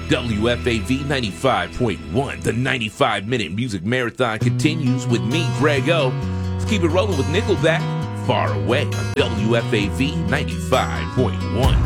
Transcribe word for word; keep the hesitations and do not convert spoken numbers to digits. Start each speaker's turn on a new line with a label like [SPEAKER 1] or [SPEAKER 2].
[SPEAKER 1] W F A V ninety-five point one. The ninety-five minute music marathon continues with me, Greg O. Let's keep it rolling with Nickelback, Far Away on W F A V ninety-five point one.